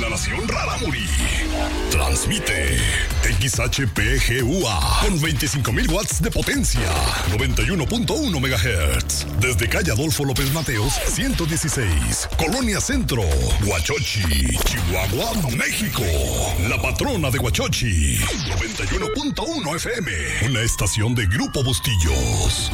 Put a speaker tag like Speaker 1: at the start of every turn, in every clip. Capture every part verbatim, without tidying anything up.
Speaker 1: instalación Raramuri. Transmite X H P G U A con veinticinco mil watts de potencia, noventa y uno punto uno megahertz. Desde calle Adolfo López Mateos, ciento dieciséis, Colonia Centro, Huachochi, Chihuahua, México. La patrona de Huachochi, noventa y uno punto uno F M, una estación de Grupo Bustillos.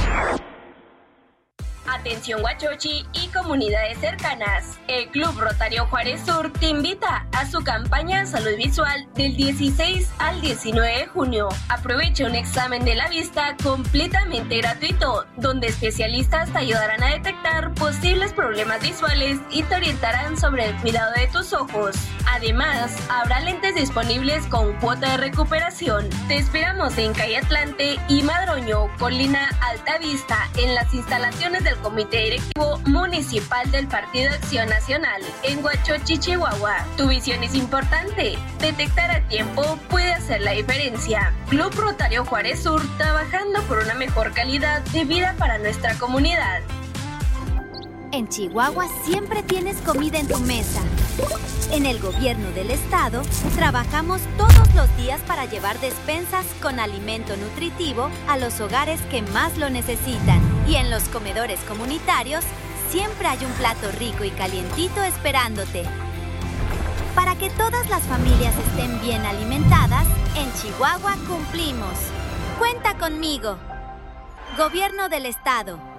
Speaker 2: Atención Huachochi y comunidades cercanas. El Club Rotario Juárez Sur te invita a su campaña Salud Visual del dieciséis al diecinueve de junio. Aprovecha un examen de la vista completamente gratuito, donde especialistas te ayudarán a detectar posibles problemas visuales y te orientarán sobre el cuidado de tus ojos. Además, habrá lentes disponibles con cuota de recuperación. Te esperamos en Calle Atlante y Madroño, Colina Altavista, en las instalaciones del Comité Directivo Municipal del Partido Acción Nacional, en Huachochi, Chihuahua. Tu visión es importante. Detectar a tiempo puede hacer la diferencia. Club Rotario Juárez Sur, trabajando por una mejor calidad de vida para nuestra comunidad.
Speaker 3: En Chihuahua siempre tienes comida en tu mesa. En el gobierno del estado, trabajamos todos los días para llevar despensas con alimento nutritivo a los hogares que más lo necesitan. Y en los comedores comunitarios, siempre hay un plato rico y calientito esperándote. Para que todas las familias estén bien alimentadas, en Chihuahua cumplimos. ¡Cuenta conmigo! Gobierno del estado.